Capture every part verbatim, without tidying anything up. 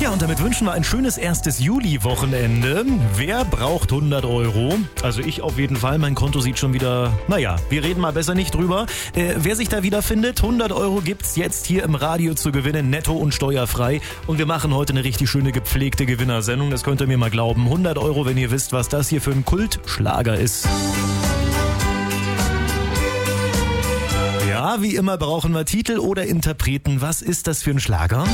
Ja, und damit wünschen wir ein schönes erstes Juli-Wochenende. Wer braucht hundert Euro? Also ich auf jeden Fall. Mein Konto sieht schon wieder... Naja, wir reden mal besser nicht drüber. Äh, wer sich da wiederfindet, hundert Euro gibt's jetzt hier im Radio zu gewinnen, netto und steuerfrei. Und wir machen heute eine richtig schöne gepflegte Gewinnersendung. Das könnt ihr mir mal glauben. hundert Euro, wenn ihr wisst, was das hier für ein Kultschlager ist. Ja, wie immer brauchen wir Titel oder Interpreten. Was ist das für ein Schlager?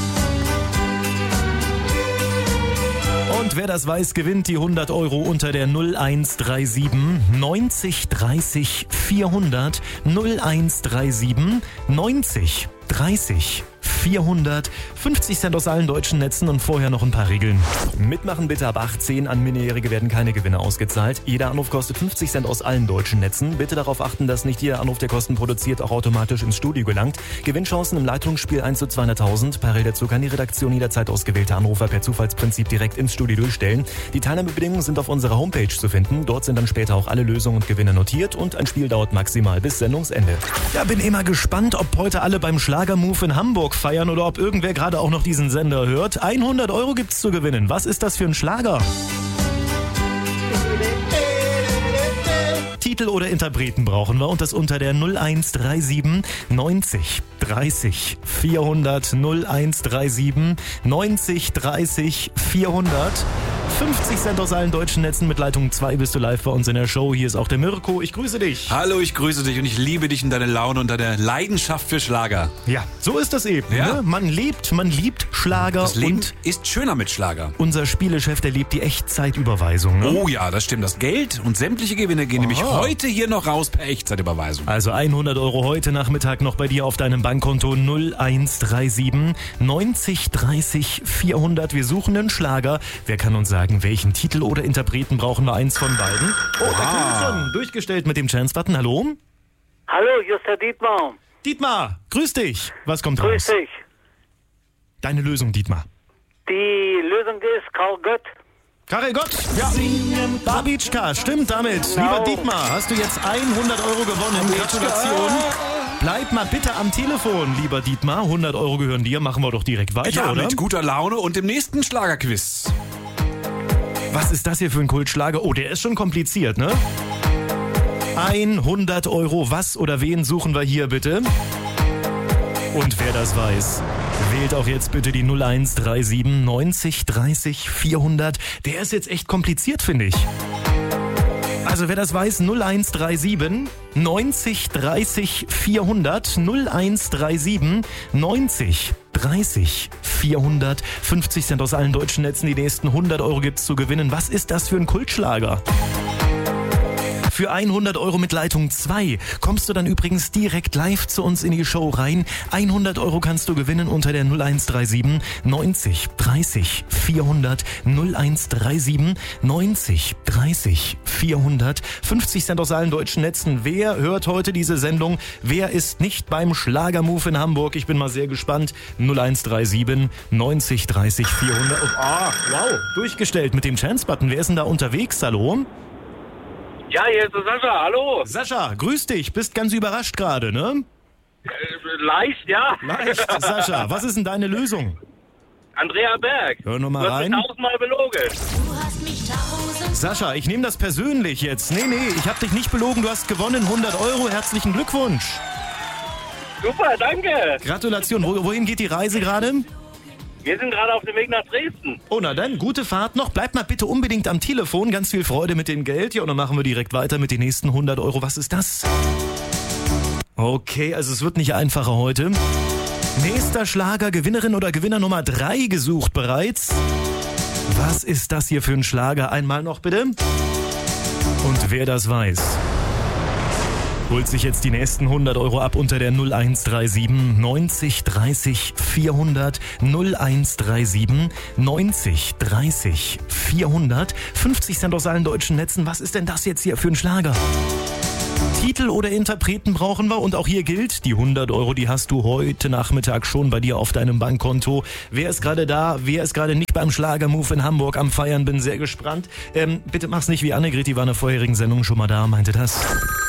Und wer das weiß, gewinnt die hundert Euro unter der null eins drei sieben neunzig dreißig vierhundert. null eins drei sieben neunzig dreißig vierhundert. fünfzig Cent aus allen deutschen Netzen und vorher noch ein paar Regeln. Mitmachen bitte ab achtzehn. An Minderjährige werden keine Gewinne ausgezahlt. Jeder Anruf kostet fünfzig Cent aus allen deutschen Netzen. Bitte darauf achten, dass nicht jeder Anruf, der Kosten produziert, auch automatisch ins Studio gelangt. Gewinnchancen im Leitungsspiel eins zu zweihunderttausend. Parallel dazu kann die Redaktion jederzeit ausgewählte Anrufer per Zufallsprinzip direkt ins Studio durchstellen. Die Teilnahmebedingungen sind auf unserer Homepage zu finden. Dort sind dann später auch alle Lösungen und Gewinne notiert und ein Spiel dauert maximal bis Sendungsende. Ja, bin immer gespannt, ob heute alle beim Schlagermove in Hamburg feiern oder ob irgendwer gerade auch noch diesen Sender hört. hundert Euro gibt's zu gewinnen. Was ist das für ein Schlager? Titel oder Interpreten brauchen wir und das unter der null eins drei sieben neunzig dreißig vierhundert. null eins drei sieben neunzig dreißig vierhundert. fünfzig Cent aus allen deutschen Netzen. Mit Leitung zwei bist du live bei uns in der Show. Hier ist auch der Mirko. Ich grüße dich. Hallo, ich grüße dich und ich liebe dich und deine Laune und deine Leidenschaft für Schlager. Ja, so ist das eben. Ja. Ne? Man lebt, man liebt Schlager. Das Leben und ist schöner mit Schlager. Unser Spielechef, der lebt die Echtzeitüberweisung. Ne? Oh ja, das stimmt. Das Geld und sämtliche Gewinne gehen Aha. nämlich heute hier noch raus per Echtzeitüberweisung. Also hundert Euro heute Nachmittag noch bei dir auf deinem Bankkonto null eins drei sieben neunzig dreißig vierhundert. Wir suchen einen Schlager. Wer kann uns sagen, welchen Titel oder Interpreten brauchen wir? Eins von beiden. Oh, da klingelt schon. Durchgestellt mit dem Chance-Button. Hallo? Hallo, hier ist der Dietmar. Dietmar, grüß dich. Was kommt raus? Grüß dich. Deine Lösung, Dietmar. Die Lösung ist Karl Gott. Karel Gott, ja. Babitschka, stimmt damit. Genau. Lieber Dietmar, hast du jetzt hundert Euro gewonnen. Gratulation. Bleib mal bitte am Telefon, lieber Dietmar. hundert Euro gehören dir. Machen wir doch direkt weiter, Ja, oder? mit guter Laune und dem nächsten Schlagerquiz. Was ist das hier für ein Kultschlager? Oh, der ist schon kompliziert, ne? hundert Euro. Was oder wen suchen wir hier bitte? Und wer das weiß, wählt auch jetzt bitte die null eins drei sieben neunzig dreißig vierhundert. Der ist jetzt echt kompliziert, finde ich. Also wer das weiß, null eins drei sieben neunzig dreißig vierhundert. null eins drei sieben neunzig dreißig vierhundert. fünfzig Cent aus allen deutschen Netzen. Die nächsten hundert Euro gibt's zu gewinnen. Was ist das für ein Kultschlager? Für hundert Euro mit Leitung zwei kommst du dann übrigens direkt live zu uns in die Show rein. hundert Euro kannst du gewinnen unter der null eins drei sieben neunzig dreißig vierhundert. null eins drei sieben neunzig dreißig vierhundert. fünfzig Cent aus allen deutschen Netzen. Wer hört heute diese Sendung? Wer ist nicht beim Schlagermove in Hamburg? Ich bin mal sehr gespannt. null eins drei sieben neunzig dreißig vierhundert. Oh, ah, wow. Durchgestellt mit dem Chance-Button. Wer ist denn da unterwegs? Hallo? Ja, hier ist der Sascha. Hallo. Sascha, grüß dich. Bist ganz überrascht gerade, ne? Äh, leicht, ja. Leicht, Sascha. Was ist denn deine Lösung? Andrea Berg. Hör nur mal du hast rein. mich tausendmal belogen. Du hast mich tausend Sascha, ich nehme das persönlich jetzt. Nee, nee, ich habe dich nicht belogen. Du hast gewonnen. hundert Euro. Herzlichen Glückwunsch. Super, danke. Gratulation. Wo, wohin geht die Reise gerade? Wir sind gerade auf dem Weg nach Dresden. Oh, na dann, gute Fahrt noch. Bleib mal bitte unbedingt am Telefon. Ganz viel Freude mit dem Geld. Ja, und dann machen wir direkt weiter mit den nächsten hundert Euro. Was ist das? Okay, also es wird nicht einfacher heute. Nächster Schlager, Gewinnerin oder Gewinner Nummer drei gesucht bereits. Was ist das hier für ein Schlager? Einmal noch bitte. Und wer das weiß, holt sich jetzt die nächsten hundert Euro ab unter der null eins drei sieben neunzig dreißig vierhundert. null eins drei sieben neunzig dreißig vierhundert. fünfzig Cent aus allen deutschen Netzen. Was ist denn das jetzt hier für ein Schlager? Titel oder Interpreten brauchen wir und auch hier gilt, die hundert Euro, die hast du heute Nachmittag schon bei dir auf deinem Bankkonto. Wer ist gerade da? Wer ist gerade nicht beim Schlagermove in Hamburg am Feiern? Bin sehr gespannt. Ähm, bitte mach's nicht wie Annegret, die war in der vorherigen Sendung schon mal da, meinte das.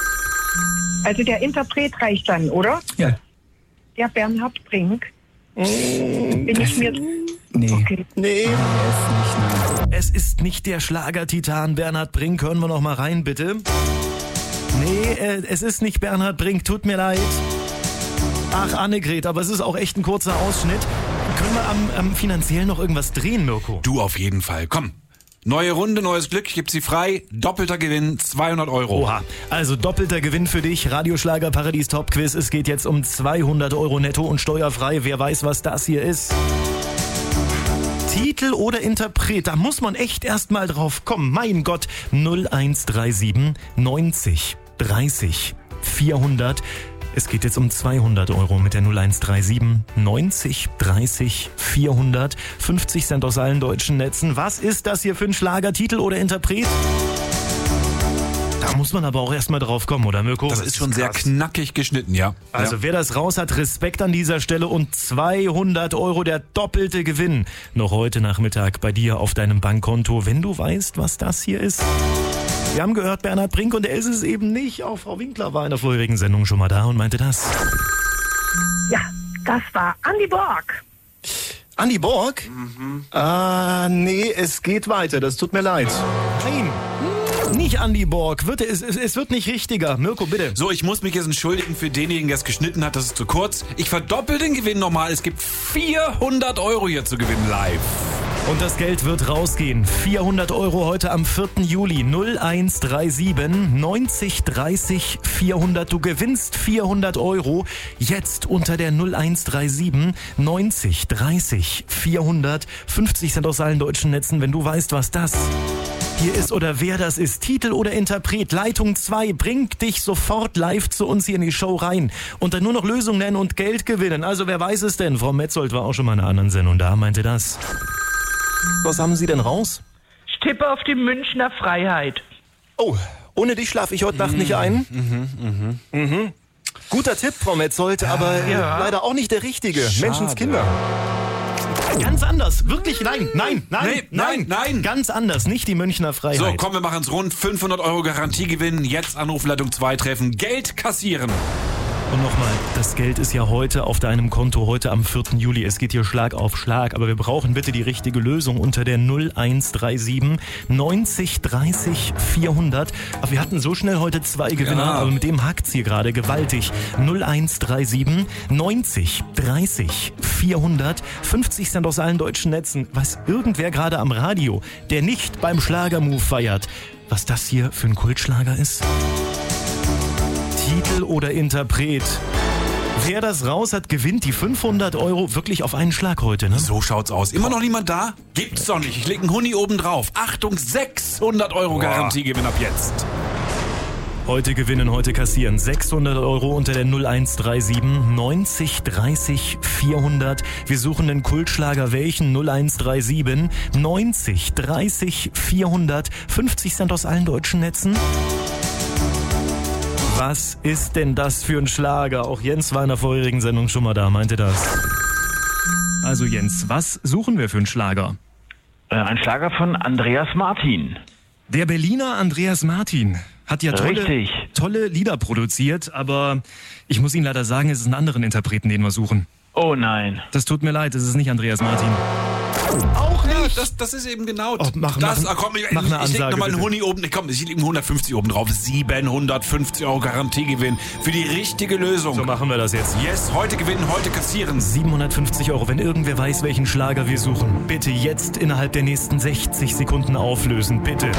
Also der Interpret reicht dann, oder? Ja. Der Bernhard Brink. Bin ich mir... Nee. Okay. Nee. Nee, ist nicht, nein. Es ist nicht der Schlagertitan Bernhard Brink. Hören wir noch mal rein, bitte. Nee, äh, es ist nicht Bernhard Brink. Tut mir leid. Ach, Annegret, aber es ist auch echt ein kurzer Ausschnitt. Können wir am, am finanziell noch irgendwas drehen, Mirko? Du auf jeden Fall. Komm. Neue Runde, neues Glück, ich geb sie frei. Doppelter Gewinn, zweihundert Euro. Oha, also doppelter Gewinn für dich. Radioschlager Paradies Top Quiz. Es geht jetzt um zweihundert Euro netto und steuerfrei. Wer weiß, was das hier ist? Titel oder Interpret, da muss man echt erst mal drauf kommen. Mein Gott, null eins drei sieben neunzig dreißig vierhundert. Es geht jetzt um zweihundert Euro mit der null eins drei sieben neunzig dreißig vierhundert. fünfzig Cent aus allen deutschen Netzen. Was ist das hier für ein Schlagertitel oder Interpret? Da muss man aber auch erstmal drauf kommen, oder Mirko? Das, das ist schon sehr knackig geschnitten, ja. Also ja. wer das raus hat, Respekt an dieser Stelle und zweihundert Euro, der doppelte Gewinn. Noch heute Nachmittag bei dir auf deinem Bankkonto, wenn du weißt, was das hier ist. Wir haben gehört, Bernhard Brink, und er ist es eben nicht. Auch Frau Winkler war in der vorherigen Sendung schon mal da und meinte das. Ja, das war Andi Borg. Andi Borg? Mhm. Ah, nee, es geht weiter. Das tut mir leid. Nein, nicht Andi Borg. Wird, es, es, es wird nicht richtiger. Mirko, bitte. So, ich muss mich jetzt entschuldigen für denjenigen, der es geschnitten hat. Das ist zu kurz. Ich verdoppel den Gewinn nochmal. Es gibt vierhundert Euro hier zu gewinnen live. Und das Geld wird rausgehen. vierhundert Euro heute am vierten Juli. null eins drei sieben neunzig dreißig vierhundert. Du gewinnst vierhundert Euro. Jetzt unter der null eins drei sieben neunzig dreißig vierhundert. fünfzig Cent aus allen deutschen Netzen, wenn du weißt, was das hier ist oder wer das ist. Titel oder Interpret. Leitung zwei bringt dich sofort live zu uns hier in die Show rein. Und dann nur noch Lösung nennen und Geld gewinnen. Also wer weiß es denn? Frau Metzold war auch schon mal in einer anderen Sendung da, meinte das. Was haben Sie denn raus? Ich tippe auf die Münchner Freiheit. Oh, ohne dich schlafe ich heute Nacht nicht ein. Mhm, mhm. Mhm. Guter Tipp, Frau Metzold, aber Ja. leider auch nicht der richtige. Schade. Menschenskinder. Ganz anders. Wirklich, nein, nein, nein, Nee, nein, nein. Ganz anders, nicht die Münchner Freiheit. So, komm, wir machen's rund. fünfhundert Euro Garantiegewinn. Jetzt Anrufleitung zwei treffen. Geld kassieren. Und nochmal, das Geld ist ja heute auf deinem Konto, heute am vierten Juli. Es geht hier Schlag auf Schlag, aber wir brauchen bitte die richtige Lösung unter der null eins drei sieben neunzig dreißig vierhundert. Aber wir hatten so schnell heute zwei Gewinner, Ja. aber mit dem hackt's hier gerade gewaltig. null eins drei sieben neunzig dreißig vierhundert. fünfzig Cent aus allen deutschen Netzen. Weiß irgendwer gerade am Radio, der nicht beim Schlagermove feiert, was das hier für ein Kultschlager ist? Titel oder Interpret. Wer das raus hat, gewinnt die fünfhundert Euro wirklich auf einen Schlag heute, ne? So schaut's aus. Immer noch niemand da? Gibt's doch nicht. Ich leg einen Huni oben drauf. Achtung, sechshundert Euro Garantiegewinn ab jetzt. Heute gewinnen, heute kassieren. sechshundert Euro unter der null eins drei sieben neunzig dreißig vierhundert. Wir suchen den Kultschlager. Welchen? null eins drei sieben neunzig dreißig vierhundert. fünfzig Cent aus allen deutschen Netzen. Was ist denn das für ein Schlager? Auch Jens war in der vorherigen Sendung schon mal da, meinte das. Also Jens, was suchen wir für einen Schlager? Äh, ein Schlager von Andreas Martin. Der Berliner Andreas Martin hat ja tolle, Richtig. tolle Lieder produziert, aber ich muss Ihnen leider sagen, es ist einen anderen Interpreten, den wir suchen. Oh nein. Das tut mir leid, es ist nicht Andreas Martin. Auch Ja, nicht! das, das ist eben genau Oh, mach- das. mach- Ah, komm, ich, mach eine ich leg Ansage, nochmal einen bitte. Huni oben. Ich komm, ich leg hundertfünfzig oben drauf. siebenhundertfünfzig Euro Garantiegewinn für die richtige Lösung. So machen wir das jetzt. Yes, heute gewinnen, heute kassieren. siebenhundertfünfzig Euro, wenn irgendwer weiß, welchen Schlager wir suchen. Bitte jetzt innerhalb der nächsten sechzig Sekunden auflösen, bitte.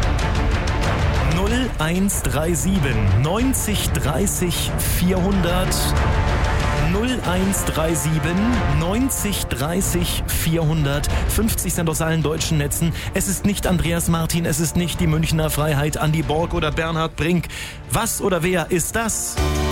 null eins drei sieben neunzig dreißig vierhundert. null eins drei sieben neunzig dreißig vierhundert. fünfzig Cent aus allen deutschen Netzen. Es ist nicht Andreas Martin, es ist nicht die Münchner Freiheit, Andi Borg oder Bernhard Brink. Was oder wer ist das?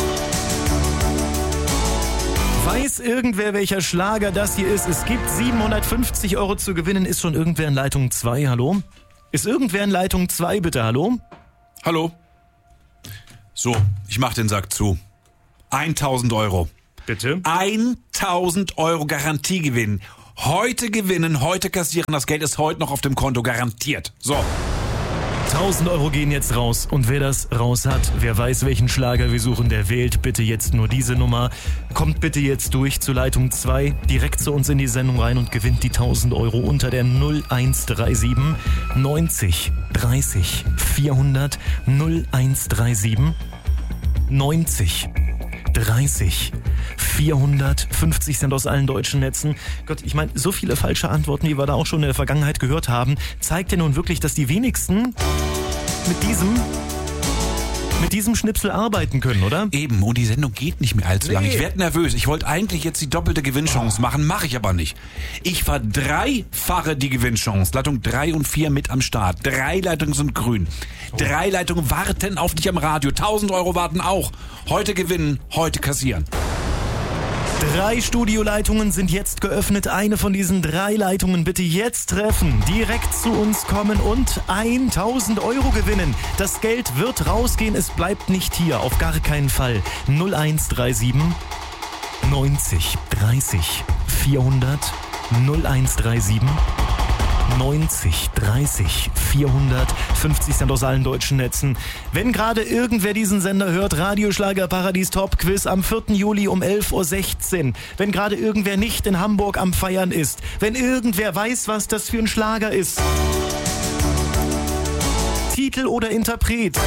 Weiß irgendwer, welcher Schlager das hier ist? Es gibt siebenhundertfünfzig Euro zu gewinnen. Ist schon irgendwer in Leitung zwei? Hallo? Ist irgendwer in Leitung zwei, bitte? Hallo? Hallo? So, ich mach den Sack zu. eintausend Euro. Bitte? eintausend Euro Garantiegewinn. Heute gewinnen, heute kassieren. Das Geld ist heute noch auf dem Konto garantiert. So. tausend Euro gehen jetzt raus. Und wer das raus hat, wer weiß, welchen Schlager wir suchen, der wählt bitte jetzt nur diese Nummer. Kommt bitte jetzt durch zur Leitung zwei, direkt zu uns in die Sendung rein und gewinnt die tausend Euro unter der null eins drei sieben neunzig dreißig vierhundert null eins drei sieben neunzig dreißig vierhundert. fünfzig Cent aus allen deutschen Netzen. Gott, ich meine, so viele falsche Antworten, wie wir da auch schon in der Vergangenheit gehört haben, zeigt ja nun wirklich, dass die wenigsten mit diesem mit diesem Schnipsel arbeiten können, oder? Eben, und die Sendung geht nicht mehr allzu Nee. lange. Ich werde nervös. Ich wollte eigentlich jetzt die doppelte Gewinnchance machen, mache ich aber nicht. Ich verdreifache die Gewinnchance. Leitung drei und vier mit am Start. Drei Leitungen sind grün. Drei Leitungen warten auf dich am Radio. tausend Euro warten auch. Heute gewinnen, heute kassieren. Drei Studioleitungen sind jetzt geöffnet. Eine von diesen drei Leitungen bitte jetzt treffen, direkt zu uns kommen und tausend Euro gewinnen. Das Geld wird rausgehen, es bleibt nicht hier, auf gar keinen Fall. null eins drei sieben neunzig dreißig vierhundert null eins drei sieben neunzig dreißig vierhundert. fünfzig Cent aus allen deutschen Netzen. Wenn gerade irgendwer diesen Sender hört, Radioschlager Paradies Top Quiz am vierten Juli um elf Uhr sechzehn. Wenn gerade irgendwer nicht in Hamburg am Feiern ist. Wenn irgendwer weiß, was das für ein Schlager ist. Titel oder Interpret.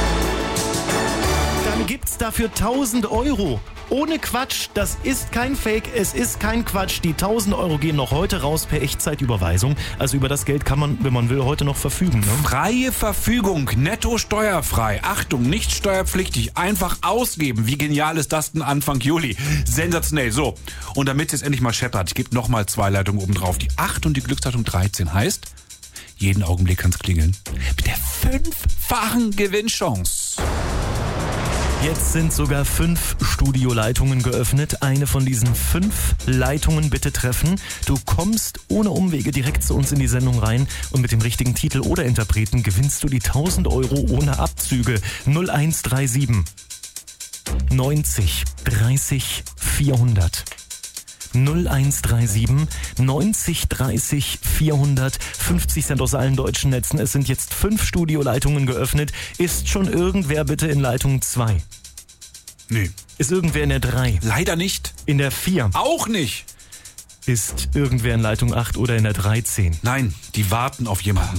Dann gibt's dafür tausend Euro. Ohne Quatsch, das ist kein Fake, es ist kein Quatsch. Die tausend Euro gehen noch heute raus per Echtzeitüberweisung. Also über das Geld kann man, wenn man will, heute noch verfügen. Ne? Freie Verfügung, netto steuerfrei. Achtung, nicht steuerpflichtig. Einfach ausgeben. Wie genial ist das denn Anfang Juli? Sensationell. So, und damit es jetzt endlich mal scheppert, ich gebe nochmal zwei Leitungen oben drauf. Die acht und die Glücksleitung dreizehn heißt, jeden Augenblick kann es klingeln. Mit der fünffachen Gewinnchance. Jetzt sind sogar fünf Studioleitungen geöffnet. Eine von diesen fünf Leitungen bitte treffen. Du kommst ohne Umwege direkt zu uns in die Sendung rein und mit dem richtigen Titel oder Interpreten gewinnst du die tausend Euro ohne Abzüge. null eins drei sieben neunzig dreißig vierhundert null eins drei sieben neunzig dreißig vierhundert. fünfzig Cent aus allen deutschen Netzen. Es sind jetzt fünf Studioleitungen geöffnet. Ist schon irgendwer bitte in Leitung zwei? Nee. Ist irgendwer in der drei? Leider nicht. In der vier? Auch nicht. Ist irgendwer in Leitung acht oder in der dreizehn? Nein, die warten auf jemanden.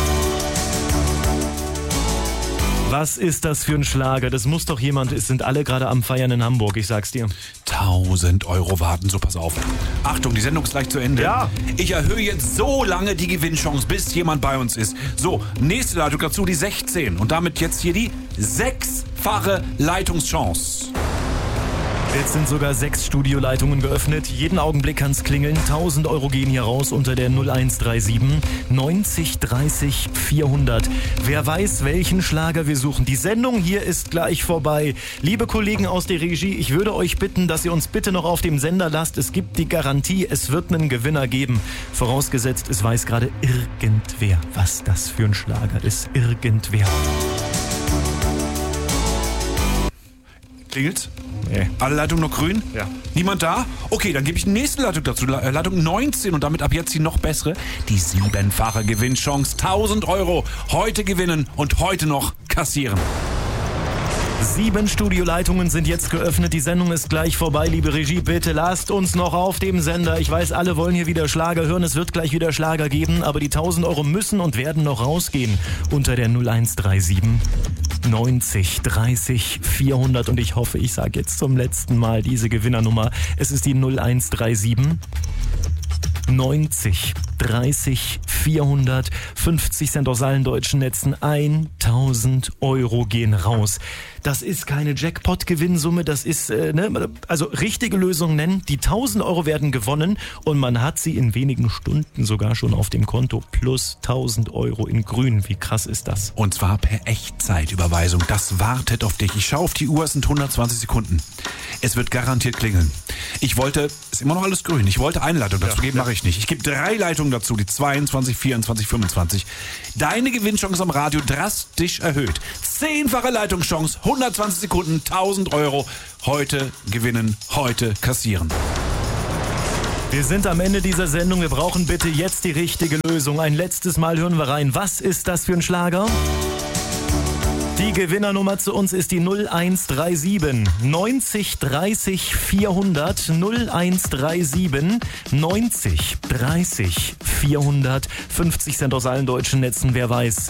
Was ist das für ein Schlager? Das muss doch jemand, es sind alle gerade am Feiern in Hamburg, ich sag's dir. tausend Euro warten, so pass auf. Achtung, die Sendung ist gleich zu Ende. Ja. Ich erhöhe jetzt so lange die Gewinnchance, bis jemand bei uns ist. So, nächste Leitung dazu, die sechzehn. Und damit jetzt hier die sechsfache Leitungschance. Jetzt sind sogar sechs Studioleitungen geöffnet. Jeden Augenblick kann's klingeln. tausend Euro gehen hier raus unter der null eins drei sieben neunzig dreißig vierhundert. Wer weiß, welchen Schlager wir suchen. Die Sendung hier ist gleich vorbei. Liebe Kollegen aus der Regie, ich würde euch bitten, dass ihr uns bitte noch auf dem Sender lasst. Es gibt die Garantie, es wird einen Gewinner geben. Vorausgesetzt, es weiß gerade irgendwer, was das für ein Schlager ist. Irgendwer. Klingelt's? Nee. Alle Leitungen noch grün? Ja. Niemand da? Okay, dann gebe ich die nächste Leitung dazu. Le- Leitung neunzehn und damit ab jetzt die noch bessere. Die siebenfache Gewinnchance. tausend Euro. Heute gewinnen und heute noch kassieren. Sieben Studioleitungen sind jetzt geöffnet. Die Sendung ist gleich vorbei, liebe Regie. Bitte lasst uns noch auf dem Sender. Ich weiß, alle wollen hier wieder Schlager hören. Es wird gleich wieder Schlager geben. Aber die tausend Euro müssen und werden noch rausgehen. Unter der null eins drei sieben neunzig dreißig vierhundert. Und ich hoffe, ich sage jetzt zum letzten Mal diese Gewinnernummer. Es ist die null eins drei sieben neunzig dreißig vierhundert. fünfzig Cent aus allen deutschen Netzen. tausend Euro gehen raus. Das ist keine Jackpot-Gewinnsumme, das ist, äh, ne, also richtige Lösung nennen. Die tausend Euro werden gewonnen und man hat sie in wenigen Stunden sogar schon auf dem Konto. Plus tausend Euro in grün. Wie krass ist das? Und zwar per Echtzeitüberweisung. Das wartet auf dich. Ich schaue auf die Uhr, es sind hundertzwanzig Sekunden. Es wird garantiert klingeln. Ich wollte, ist immer noch alles grün, ich wollte eine Leitung dazu geben, mache ich nicht. Ich gebe drei Leitungen dazu, die zweiundzwanzig, vierundzwanzig, fünfundzwanzig. Deine Gewinnchance am Radio drastisch erhöht. Zehnfache Leitungschance, hundertzwanzig Sekunden, tausend Euro. Heute gewinnen, heute kassieren. Wir sind am Ende dieser Sendung. Wir brauchen bitte jetzt die richtige Lösung. Ein letztes Mal hören wir rein. Was ist das für ein Schlager? Die Gewinnernummer zu uns ist die null eins drei sieben neunzig dreißig vierhundert. null eins drei sieben neunzig dreißig vierhundert. fünfzig Cent aus allen deutschen Netzen. Wer weiß,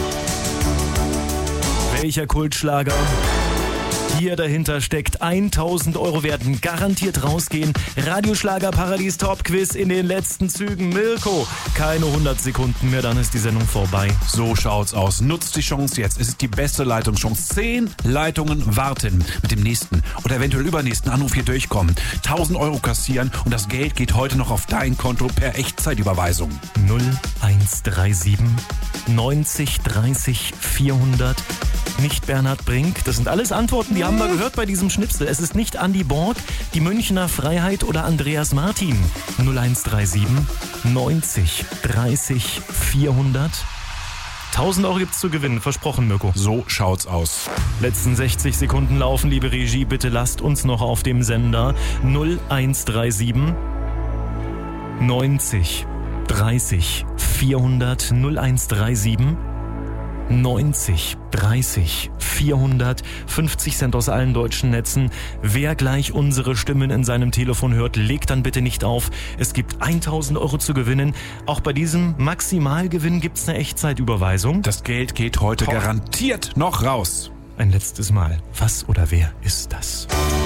welcher Kultschlager hier dahinter steckt. tausend Euro werden garantiert rausgehen. Radioschlager Paradies Top Quiz in den letzten Zügen. Mirko, keine hundert Sekunden mehr, dann ist die Sendung vorbei. So schaut's aus. Nutzt die Chance jetzt. Es ist die beste Leitungschance. Zehn Leitungen warten. Mit dem nächsten oder eventuell übernächsten Anruf hier durchkommen. tausend Euro kassieren und das Geld geht heute noch auf dein Konto per Echtzeitüberweisung. null eins drei sieben neunzig dreißig vierhundert. Nicht Bernhard Brink. Das sind alles Antworten, die haben wir gehört bei diesem Schnipsel. Es ist nicht Andi Borg, die Münchner Freiheit oder Andreas Martin. null eins drei sieben neunzig dreißig vierhundert. tausend Euro gibt's zu gewinnen, versprochen, Mirko. So schaut's aus. Letzten sechzig Sekunden laufen, liebe Regie. Bitte lasst uns noch auf dem Sender null eins drei sieben neunzig dreißig vierhundert. null eins drei sieben neunzig dreißig vierhundert. fünfzig Cent aus allen deutschen Netzen. Wer gleich unsere Stimmen in seinem Telefon hört, legt dann bitte nicht auf. Es gibt tausend Euro zu gewinnen. Auch bei diesem Maximalgewinn gibt's eine Echtzeitüberweisung. Das Geld geht heute Toll. garantiert noch raus. Ein letztes Mal. Was oder wer ist das?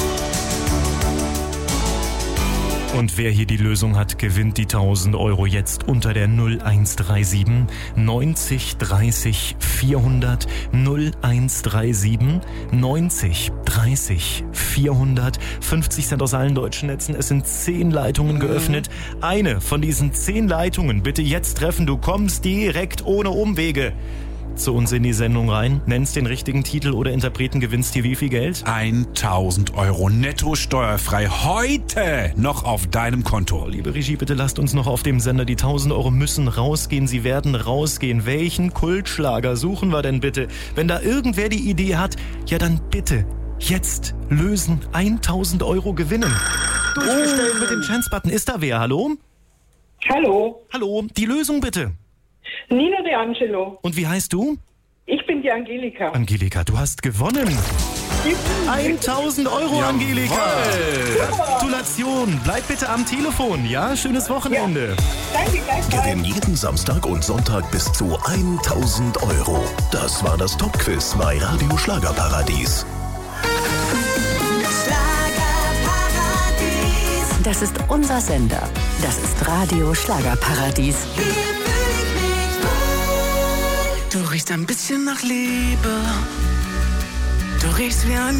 Und wer hier die Lösung hat, gewinnt die tausend Euro jetzt unter der null eins drei sieben neunzig dreißig vierhundert. null eins drei sieben neunzig dreißig vierhundert. fünfzig Cent aus allen deutschen Netzen. Es sind zehn Leitungen geöffnet. Eine von diesen zehn Leitungen bitte jetzt treffen. Du kommst direkt ohne Umwege zu uns in die Sendung rein, nennst den richtigen Titel oder Interpreten, gewinnst hier wie viel Geld? tausend Euro netto steuerfrei heute noch auf deinem Konto. Liebe Regie, bitte lasst uns noch auf dem Sender. Die tausend Euro müssen rausgehen, sie werden rausgehen. Welchen Kultschlager suchen wir denn bitte? Wenn da irgendwer die Idee hat, ja dann bitte jetzt lösen, tausend Euro gewinnen. Durchgestellt mit dem Chance-Button. Ist da wer? Hallo? Hallo, Hallo, die Lösung bitte. Nina De Angelo. Und wie heißt du? Ich bin die Angelika. Angelika, du hast gewonnen. tausend Euro, Angelika. Gratulation. Bleib bitte am Telefon, ja? Schönes Wochenende. Danke gleichfalls. Gewinn jeden Samstag und Sonntag bis zu tausend Euro. Das war das Top-Quiz bei Radio Schlagerparadies. Schlagerparadies. Das ist unser Sender. Das ist Radio Schlagerparadies. Du riechst ein bisschen nach Liebe. Du riechst wie ein